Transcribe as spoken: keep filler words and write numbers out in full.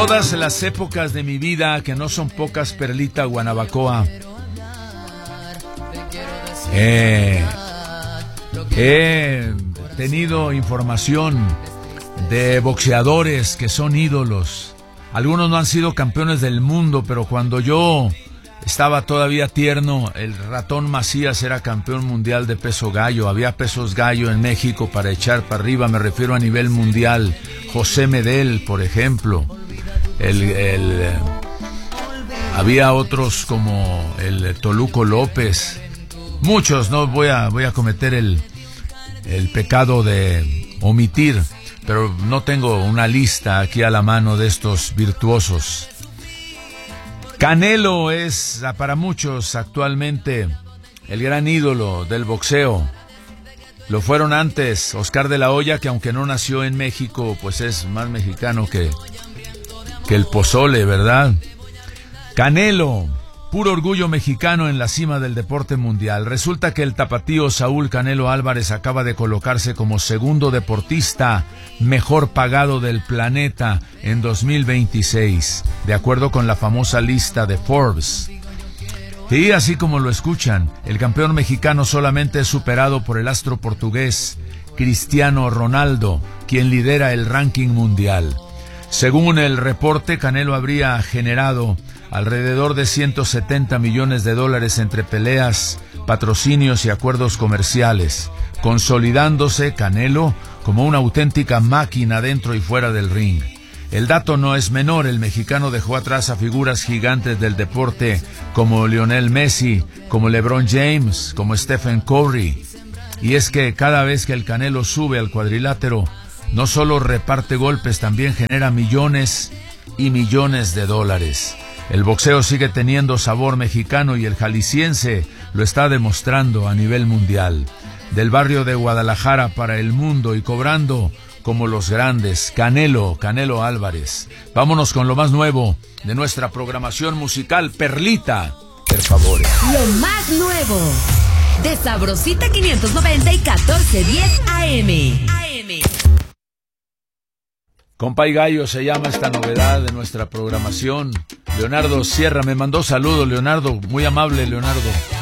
todas las épocas de mi vida, que no son pocas, Perlita Guanabacoa, eh, he tenido información de boxeadores que son ídolos. Algunos no han sido campeones del mundo, pero cuando yo estaba todavía tierno, el Ratón Macías era campeón mundial de peso gallo. Había pesos gallo en México para echar para arriba, me refiero a nivel mundial. José Medel, por ejemplo. El, el, había otros como el Toluco López. Muchos, no voy a, voy a cometer el, el pecado de omitir, pero no tengo una lista aquí a la mano de estos virtuosos. Canelo es para muchos actualmente el gran ídolo del boxeo. Lo fueron antes Oscar de la Hoya, que aunque no nació en México, pues es más mexicano que, que el pozole, ¿verdad? Canelo, puro orgullo mexicano en la cima del deporte mundial. Resulta que el tapatío Saúl Canelo Álvarez acaba de colocarse como segundo deportista mejor pagado del planeta en dos mil veintiséis, de acuerdo con la famosa lista de Forbes. Y así como lo escuchan, el campeón mexicano solamente es superado por el astro portugués Cristiano Ronaldo, quien lidera el ranking mundial. Según el reporte, Canelo habría generado alrededor de ciento setenta millones de dólares entre peleas, patrocinios y acuerdos comerciales, consolidándose Canelo como una auténtica máquina dentro y fuera del ring. El dato no es menor, el mexicano dejó atrás a figuras gigantes del deporte como Lionel Messi, como LeBron James, como Stephen Curry. Y es que cada vez que el Canelo sube al cuadrilátero, no solo reparte golpes, también genera millones y millones de dólares. El boxeo sigue teniendo sabor mexicano y el jalisciense lo está demostrando a nivel mundial. Del barrio de Guadalajara para el mundo y cobrando como los grandes, Canelo, Canelo Álvarez. Vámonos con lo más nuevo de nuestra programación musical, Perlita, por favor. Lo más nuevo de Sabrosita quinientos noventa y catorce diez A M. A M. Compa y Gallo se llama esta novedad de nuestra programación. Leonardo Sierra me mandó saludos, Leonardo, muy amable, Leonardo.